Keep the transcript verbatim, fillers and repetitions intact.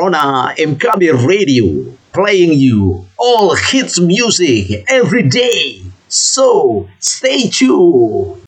on uh, Mkabi Radio, playing you all hits music every day. So stay tuned.